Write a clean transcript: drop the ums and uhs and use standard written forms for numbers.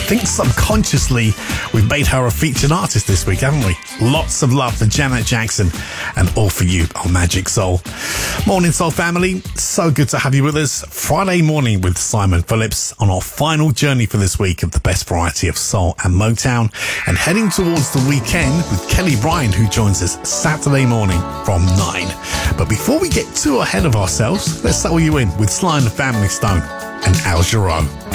think subconsciously we've made her a featured artist this week, haven't we? Lots of love for Janet Jackson and All For You on Magic Soul. Morning Soul family, so good to have you with us. Friday morning with Simon Phillips on our final journey for this week of the best variety of soul and Motown, and heading towards the weekend with Kelly Bryan, who joins us Saturday morning from 9. But before we get too ahead of ourselves, let's settle you in with Sly and the Family Stone and Al Jarreau.